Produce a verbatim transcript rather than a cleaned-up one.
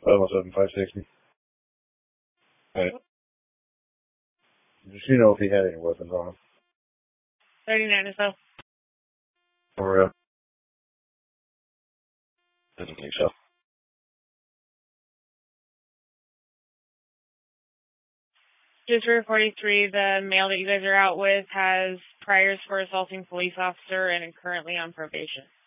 five one seven, five sixty. Alright. Did you know if he had any weapons on him? thirty-nine or so. Or, uh, doesn't think so. Just for forty-three, the male that you guys are out with has priors for assaulting police officer and is currently on probation.